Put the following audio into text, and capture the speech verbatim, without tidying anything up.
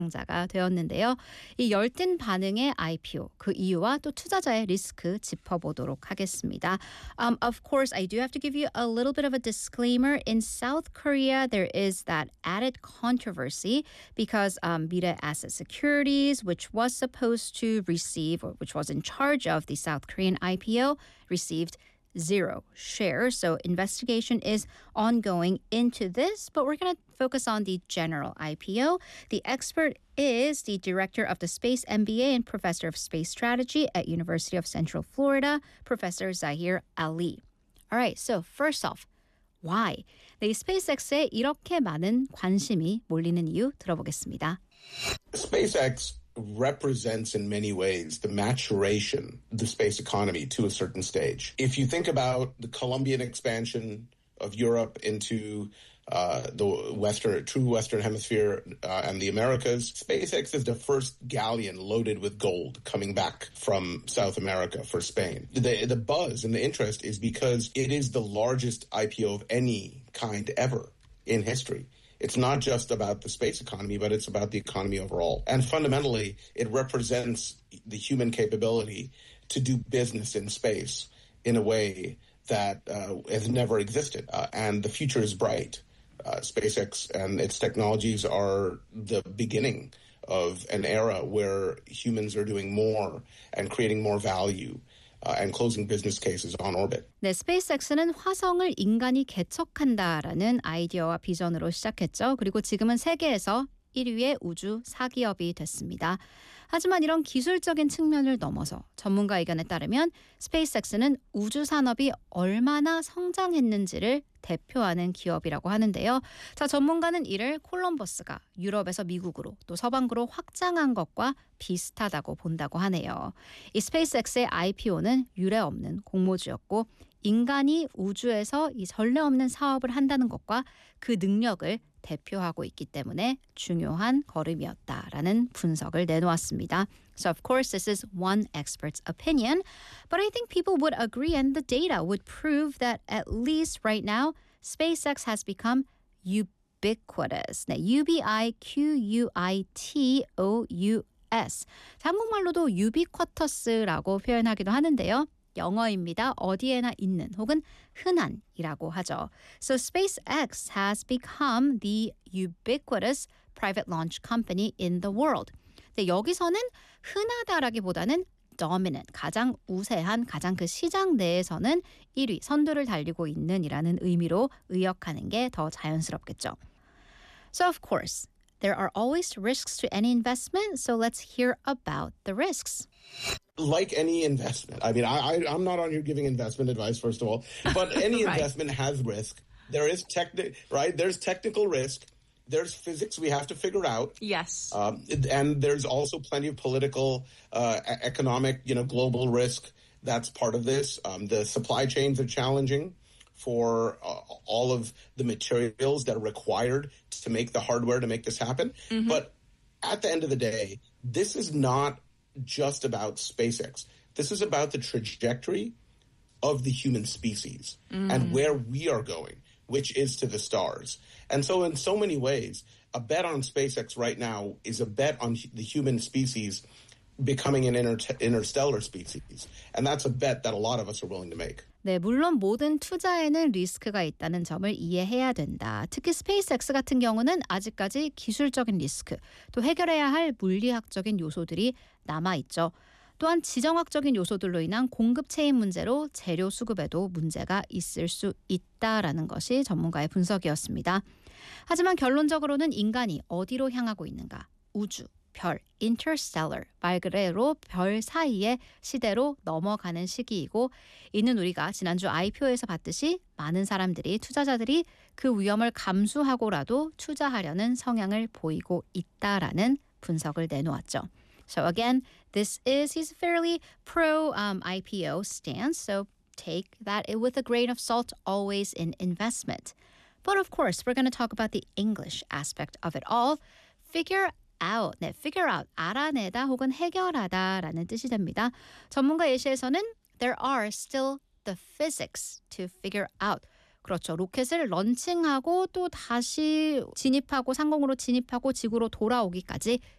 자가 되었는데요. 이 열띤 반응의 아이피오, 그 이유와 또 투자자의 리스크 짚어보도록 하겠습니다. Um, of course, I do have to give you a little bit of a disclaimer. In South Korea, there is that added controversy because um, Mirae Asset Securities, which was supposed to receive, or which was in charge of the South Korean I P O, received zero shares. So investigation is ongoing into this, but we're going to focus on the general I P O. The expert is the director of the Space M B A and professor of space strategy at University of Central Florida, Professor Zahir Ali. All right, so first off, why? 네, 이 스페이스X에 이렇게 많은 관심이 몰리는 이유 들어보겠습니다. SpaceX represents in many ways the maturation of the space economy to a certain stage. If you think about the Columbian expansion of Europe into uh, the Western, true Western Hemisphere uh, and the Americas, SpaceX is the first galleon loaded with gold coming back from South America for Spain. The, the buzz and the interest is because it is the largest I P O of any kind ever in history. It's not just about the space economy, but it's about the economy overall. And fundamentally, it represents the human capability to do business in space in a way that uh, has never existed. Uh, and the future is bright. Uh, SpaceX and its technologies are the beginning of an era where humans are doing more and creating more value. Uh, and closing business cases on orbit. 네, 스페이스X는 화성을 인간이 개척한다라는 아이디어와 비전으로 시작했죠. 그리고 지금은 세계에서 일 위의 우주 사기업이 됐습니다. 하지만 이런 기술적인 측면을 넘어서 전문가 의견에 따르면 스페이스X는 우주 산업이 얼마나 성장했는지를 대표하는 기업이라고 하는데요. 자, 전문가는 이를 콜럼버스가 유럽에서 미국으로 또 서방구로 확장한 것과 비슷하다고 본다고 하네요. 이 스페이스X의 아이피오는 유례 없는 공모주였고 인간이 우주에서 이 전례 없는 사업을 한다는 것과 그 능력을 대표하고 있기 때문에 중요한 걸음이었다라는 분석을 내놓았습니다. So of course this is one expert's opinion, but I think people would agree and the data would prove that at least right now SpaceX has become ubiquitous. 네, U-B-I-Q-U-I-T-O-U-S. 한국말로도 ubiquitous라고 표현하기도 하는데요. 영어입니다. 어디에나 있는 혹은 흔한이라고 하죠. So SpaceX has become the ubiquitous private launch company in the world. 근데 여기서는 흔하다라기보다는 dominant, 가장 우세한, 가장 그 시장 내에서는 일 위, 선두를 달리고 있는이라는 의미로 의역하는 게 더 자연스럽겠죠. So of course, there are always risks to any investment, so let's hear about the risks. Like any investment, I mean, I, I, I'm not on here giving investment advice, first of all, but any right. investment has risk. There is techni- right? There's technical risk. There's physics we have to figure out. Yes. Um, and there's also plenty of political, uh, economic, you know, global risk. That's part of this. Um, the supply chains are challenging for uh, all of the materials that are required to make the hardware to make this happen. Mm-hmm. But at the end of the day, this is not just about SpaceX. This is about the trajectory of the human species mm. and where we are going, which is to the stars. And so in so many ways, a bet on SpaceX right now is a bet on the human species becoming an inter- interstellar species. And that's a bet that a lot of us are willing to make. 네, 물론 모든 투자에는 리스크가 있다는 점을 이해해야 된다. 특히 스페이스X 같은 경우는 아직까지 기술적인 리스크, 또 해결해야 할 물리학적인 요소들이 남아있죠. 또한 지정학적인 요소들로 인한 공급 체인 문제로 재료 수급에도 문제가 있을 수 있다라는 것이 전문가의 분석이었습니다. 하지만 결론적으로는 인간이 어디로 향하고 있는가? 우주, 별, interstellar, 말 그대로 별 사이의 시대로 넘어가는 시기이고 이는 우리가 지난주 아이피오에서 봤듯이 많은 사람들이, 투자자들이 그 위험을 감수하고라도 투자하려는 성향을 보이고 있다라는 분석을 내놓았죠. So again, this is his fairly pro um, I P O stance, so take that with a grain of salt always in investment. But of course, we're going to talk about the English aspect of it all. Figure out, 네, figure out, 알아내다 혹은 해결하다라는 뜻이 됩니다. 전문가 예시에서는 there are still the physics to figure out. 그렇죠. 로켓을 런칭하고 또 다시 진입하고 상공으로 진입하고 지구로 돌아오기까지